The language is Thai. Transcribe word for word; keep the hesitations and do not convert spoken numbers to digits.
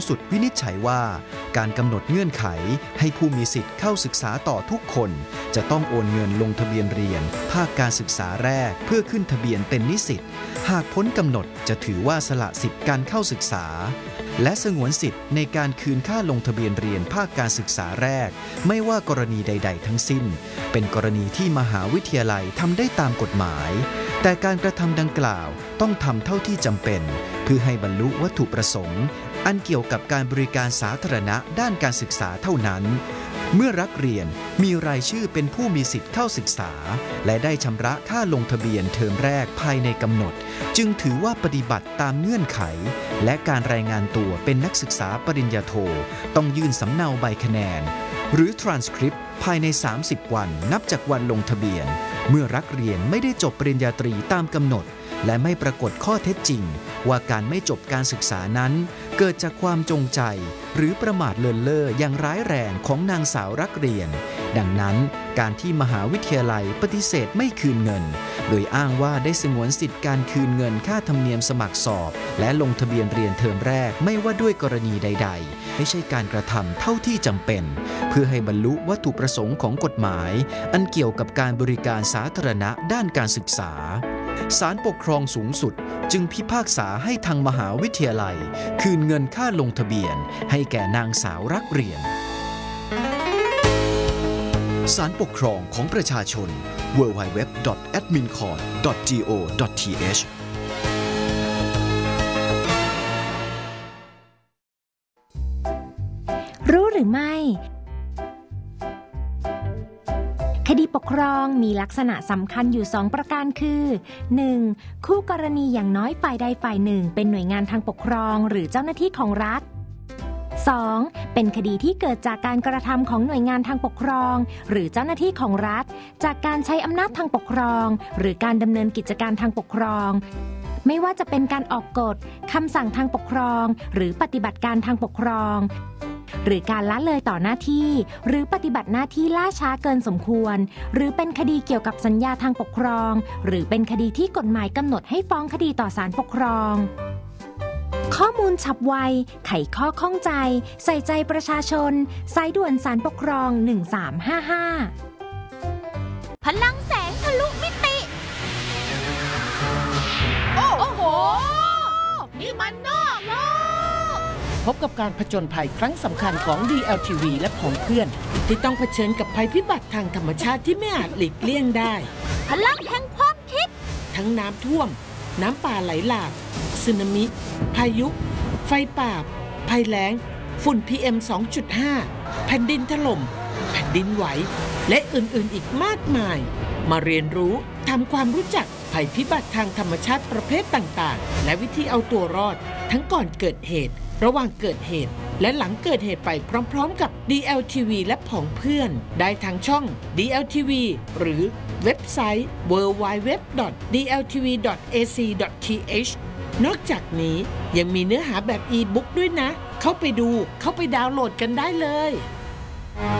สุดวินิจฉัยว่าการกำหนดเงื่อนไขให้ผู้มีสิทธิ์เข้าศึกษาต่อทุกคนจะต้องโอนเงินลงทะเบียนเรียนภาคการศึกษาแรกเพื่อขึ้นทะเบียนเป็นนิสิตหากพ้นกำหนดจะถือว่าสละสิทธิ์การเข้าศึกษาและสงวนสิทธิ์ในการคืนค่าลงทะเบียนเรียนภาคการศึกษาแรกไม่ว่ากรณีใดๆทั้งสิ้นเป็นกรณีที่มหาวิทยาลัยทำได้ตามกฎหมายแต่การกระทำดังกล่าวต้องทำเท่าที่จำเป็นเพื่อให้บรรลุวัตถุประสงค์อันเกี่ยวกับการบริการสาธารณะด้านการศึกษาเท่านั้นเมื่อรักเรียนมีรายชื่อเป็นผู้มีสิทธิ์เข้าศึกษาและได้ชำระค่าลงทะเบียนเทอมแรกภายในกำหนดจึงถือว่าปฏิบัติตามเงื่อนไขและการรายงานตัวเป็นนักศึกษาปริญญาโทต้องยื่นสำเนาใบคะแนนหรือ transcript ภายในสามสิบวันนับจากวันลงทะเบียนเมื่อรักเรียนไม่ได้จบปริญญาตรีตามกำหนดและไม่ปรากฏข้อเท็จจริงว่าการไม่จบการศึกษานั้นเกิดจากความจงใจหรือประมาทเลินเล่ออย่างร้ายแรงของนางสาวรักเรียนดังนั้นการที่มหาวิทยาลัยปฏิเสธไม่คืนเงินโดยอ้างว่าได้สงวนสิทธิการคืนเงินค่าธรรมเนียมสมัครสอบและลงทะเบียนเรียนเทอมแรกไม่ว่าด้วยกรณีใดๆไม่ใช่การกระทำเท่าที่จำเป็นเพื่อให้บรรลุวัตถุประสงค์ของกฎหมายอันเกี่ยวกับการบริการสาธารณะด้านการศึกษาศาลปกครองสูงสุดจึงพิพากษาให้ทางมหาวิทยาลัยคืนเงินค่าลงทะเบียนให้แก่นางสาวรักเรียนศาลปกครองของประชาชน ดับเบิลยู ดับเบิลยู ดับเบิลยู ดอท แอดมินคอร์ต ดอท จี โอ ดอท ที เอชรู้หรือไม่คดีปกครองมีลักษณะสำคัญอยู่สองประการคือ หนึ่ง คู่กรณีอย่างน้อยฝ่ายใดฝ่ายหนึ่งเป็นหน่วยงานทางปกครองหรือเจ้าหน้าที่ของรัฐ สอง เป็นคดีที่เกิดจากการกระทำของหน่วยงานทางปกครองหรือเจ้าหน้าที่ของรัฐจากการใช้อำนาจทางปกครองหรือการดำเนินกิจการทางปกครองไม่ว่าจะเป็นการออกกฎคำสั่งทางปกครองหรือปฏิบัติการทางปกครองหรือการละเลยต่อหน้าที่หรือปฏิบัติหน้าที่ล่าช้าเกินสมควรหรือเป็นคดีเกี่ยวกับสัญญาทางปกครองหรือเป็นคดีที่กฎหมายกำหนดให้ฟ้องคดีต่อศาลปกครองข้อมูลฉับไวไขข้อข้องใจใส่ใจประชาชนสายด่วนศาลปกครองหนึ่งสามห้าห้าพลังแสงทะลุมิติโอ้โหนี่มันนอกโลกพบกับการผจญภัยครั้งสำคัญของ ดี แอล ที วี และของเพื่อนที่ต้องเผชิญกับภัยพิบัติทางธรรมชาติที่ไม่อาจหลีกเลี่ยงได้พลังแห่งความคิดทั้งน้ำท่วมน้ำป่าไหลหลากสึนามิพายุไฟป่าภัยแล้งฝุ่น พี เอ็ม สองจุดห้า แผ่นดินถล่มแผ่นดินไหวและอื่นๆอีกมากมายมาเรียนรู้ทำความรู้จักภัยพิบัติทางธรรมชาติประเภทต่างๆและวิธีเอาตัวรอดทั้งก่อนเกิดเหตุระหว่างเกิดเหตุและหลังเกิดเหตุไปพร้อมๆกับ ดี แอล ที วี และผองเพื่อนได้ทางช่อง ดี แอล ที วี หรือเว็บไซต์ ดับเบิลยู ดับเบิลยู ดับเบิลยู ดอท ดี แอล ที วี ดอท เอ ซี ดอท ที เอช นอกจากนี้ยังมีเนื้อหาแบบอีบุ๊กด้วยนะเข้าไปดูเข้าไปดาวน์โหลดกันได้เลย